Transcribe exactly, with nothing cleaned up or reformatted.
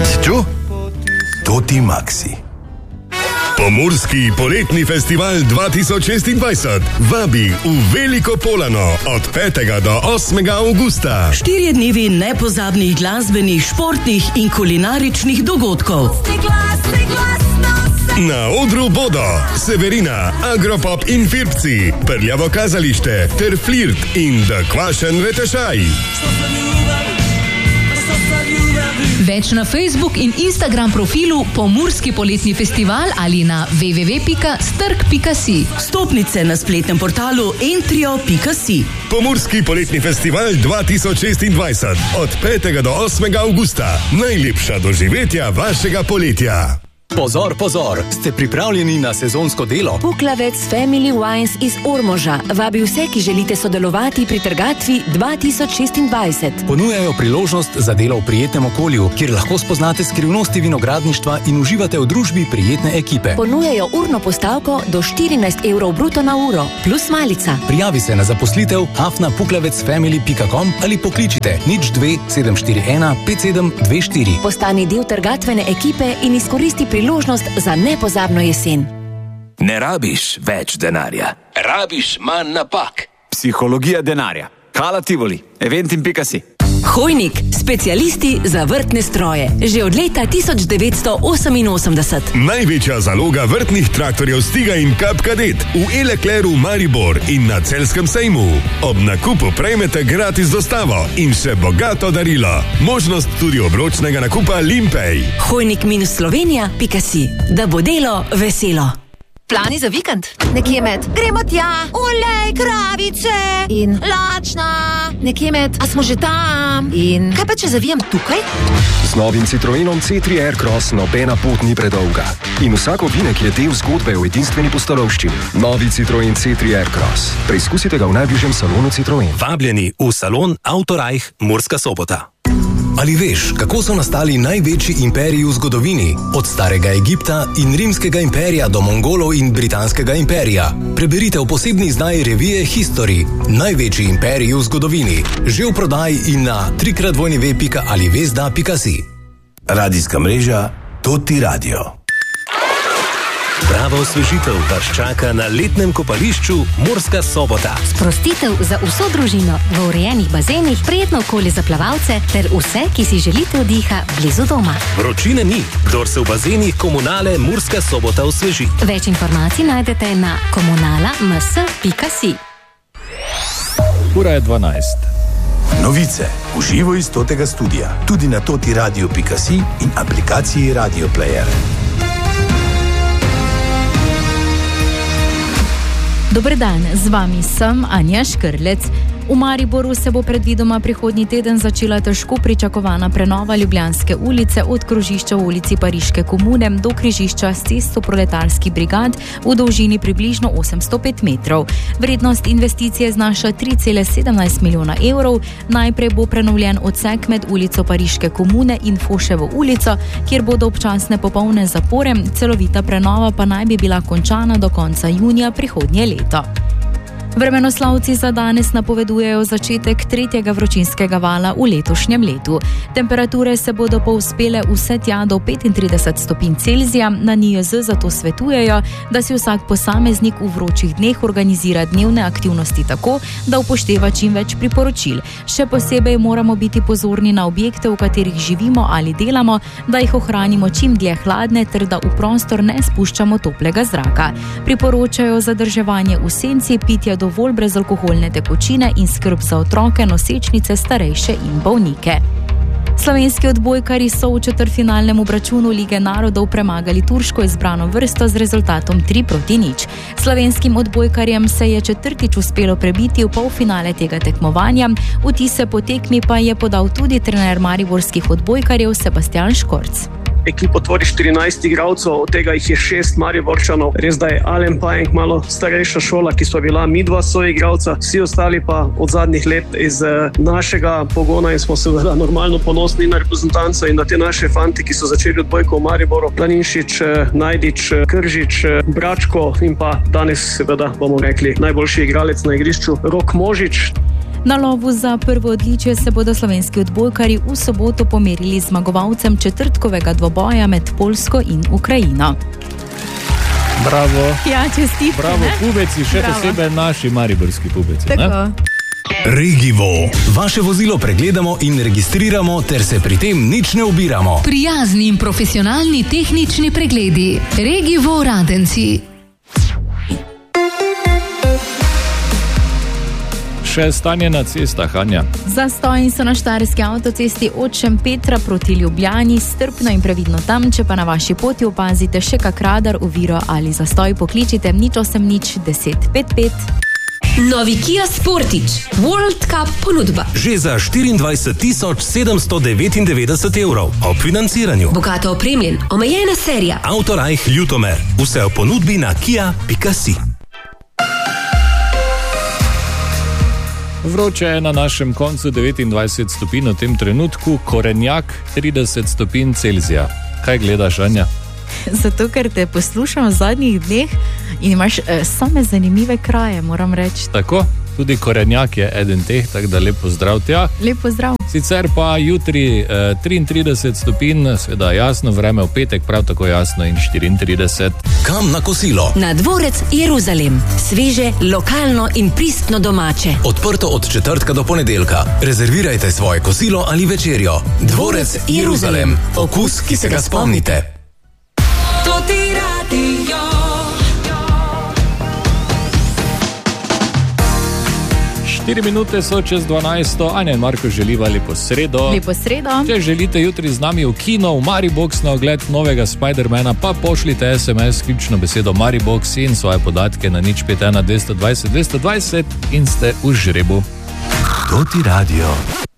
Si čuo? Toti Maxi. Pomurski poletni festival dva tisoč šestindvajset vabi v Veliko Polano od petega do osmega avgusta. Štirje dnevi nepozabnih glasbenih, športnih in kulinaričnih dogodkov. Na odru bodo Severina, Agropop in Firpci, Prljavo kazalište ter Flirt in The Kvašen Retešaj. Več na Facebook in Instagram profilu Pomurski poletni festival ali na w w w pika strk pika si. Vstopnice na spletnem portalu entrio pika si. Pomurski poletni festival dva tisoč šestindvajset od petega do osmega avgusta. Najlepša doživetja vašega poletja. Pozor, pozor, ste pripravljeni na sezonsko delo? Puklavec Family Wines iz Ormoža vabi vse, ki želite sodelovati pri trgatvi dva tisoč šestindvajset. Ponujajo priložnost za delo v prijetnem okolju, kjer lahko spoznate skrivnosti vinogradništva in uživate v družbi prijetne ekipe. Ponujajo urno postavko do štirinajst evrov bruto na uro, plus malica. Prijavi se na zaposlitev afna puklavec family pika com ali pokličite nič dve sedem štiri ena pet sedem dve štiri. Postani del trgatvene ekipe in izkoristi priložnost za nepozabno jesen. Ne rabiš več denarja, rabiš manj napak. Psihologija denarja. Hala Tivoli, eventim pika si. Hojnik, specialisti za vrtne stroje. Že od leta tisoč devetsto oseminosemdeset. Največja zaloga vrtnih traktorjev Stiga in Kap Kadet v Elekleru Maribor in na Celjskem sejmu. Ob nakupu prejmete gratis dostavo in še bogato darilo. Možnost tudi obročnega nakupa Limpej. Hojnik minus slovenija pika si. Da bo delo veselo. Plani za vikend? Nekje med gremo tja, olej, kravice in lačna. Nekje med, a smo že tam? In kaj pa če zavijem tukaj? Z novim Citroenom C tri Aircross nobena pot ni predolga. In vsak ovinek je del zgodbe o edinstveni pustolovščini. Novi Citroen C tri Aircross. Preizkusite ga v najbližjem salonu Citroen. Vabljeni v salon Autorajh Murska Sobota. Ali veš, kako so nastali največji imperiji v zgodovini? Od starega Egipta in rimskega imperija do Mongolov in britanskega imperija. Preberite v posebni izdaji revije History. Največji imperiji v zgodovini. Že v prodaji in na trikrat dvojni ve pika ali vezda pika si. Radijska mreža Toti Radio. Prava osvežitev vas čaka na letnem kopališču Murska Sobota. Sprostitev za vso družino v urejenih bazenih, prijetno okolje za plavalce ter vse, ki si želite oddiha blizu doma. Vročine ni, kdor se v bazenih Komunale Murska Sobota osveži. Več informacij najdete na komunala ms pika si. Ura je dvanajst. Novice v živo iz Totega studija, tudi na toti radio pika si in aplikaciji Radio Player. Dober dan, z vami sem Anja Škrlec. V Mariboru se bo predvidoma prihodnji teden začela težko pričakovana prenova Ljubljanske ulice od krožišča v ulici Pariške komune do križišča s cesto Proletarski brigad v dolžini približno osemsto pet metrov. Vrednost investicije znaša tri cele sedemnajst milijona evrov. Najprej bo prenovljen odsek med ulico Pariške komune in Foševo ulico, kjer bodo občasne popolne zapore, celovita prenova pa naj bi bila končana do konca junija prihodnje leto. Vremenoslavci za danes napovedujejo začetek tretjega vročinskega vala v letošnjem letu. Temperature se bodo povzpele vse tja do petintrideset stopinj Celzija. Na N I J Z zato svetujejo, da si vsak posameznik v vročih dneh organizira dnevne aktivnosti tako, da upošteva čim več priporočil. Še posebej moramo biti pozorni na objekte, v katerih živimo ali delamo, da jih ohranimo čim dlje hladne ter da v prostor ne spuščamo toplega zraka. Priporočajo zadrževanje v senci, pitje dovolj brezalkoholne tekočine in skrb za otroke, nosečnice, starejše in bolnike. Slovenski odbojkarji so v četrtfinalnem obračunu Lige narodov premagali turško izbrano vrsto z rezultatom tri proti nič. Slovenskim odbojkarjem se je četrtič uspelo prebiti v polfinale tega tekmovanja. Vtise po tekmi pa je podal tudi trener mariborskih odbojkarjev Sebastian Škorc. Ekipo tvori štirinajst igralcev, od tega jih je šest Mariborčanov. Res da je Alen Pajenk malo starejša šola, ki so bila midva soigralca, vsi ostali pa od zadnjih let iz našega pogona in smo seveda normalno ponosni na reprezentanco in na te naše fanti, ki so začeli odbojko v Mariboru. Planinšič, Najdič, Kržič, Bračko in pa danes seveda bomo rekli najboljši igralec na igrišču Rok Možič. Na lovu za prvo odličje se bodo slovenski odbojkarji v soboto pomerili z zmagovalcem četrtkovega dvoboja med Poljsko in Ukrajino. Bravo. Ja, čestitke. Bravo, pubeci, še Bravo. posebej naši mariborski pubeci. Tako. Ne? Regivo. Vaše vozilo pregledamo in registriramo, ter se pri tem nič ne ubiramo. Prijazni in profesionalni tehnični pregledi. Regivo Radenci. Še stanje na cestah, Anja. Zastoji so na štajerski avtocesti od Šempetra proti Ljubljani, strpno in previdno tam, če pa na vaši poti opazite še kak radar, oviro ali zastoj, pokličite nič osem nič deset pet pet. Novi Kia Sportage World Cup ponudba. Že za štiriindvajset tisoč sedemsto devetindevetdeset evrov ob financiranju. Bogato opremljen, omejena serija. Autorajh Ljutomer. Vse v ponudbi na kia pika si. Vroče je na našem koncu devetindvajset stopinj v tem trenutku, korenjak trideset stopinj Celzija. Kaj gledaš, Anja? Zato, ker te poslušam v zadnjih dneh in imaš eh, same zanimive kraje, moram reči. Tako, tudi korenjak je eden teh, tako da lep pozdrav tja. Lep pozdrav. Sicer pa jutri eh, triintrideset stopinj, seveda jasno, vreme v petek prav tako jasno in štiriintrideset. Kam na kosilo? Na dvorec Jeruzalem. Sveže, lokalno in pristno domače. Odprto od četrtka do ponedeljka. Rezervirajte svoje kosilo ali večerjo. Dvorec Jeruzalem. Okus, ki se ga spomnite. To ti radio. Štiri minute so čez dvanajsto, Anja in Marko želiva lepo sredo. Lepo sredo. Če želite jutri z nami v kino, v Maribox na ogled novega Spidermana, pa pošljite es em es, ključno besedo Maribox in svoje podatke na nič pet ena dvesto dvajset dvesto dvajset in ste v žrebu. To ti radio.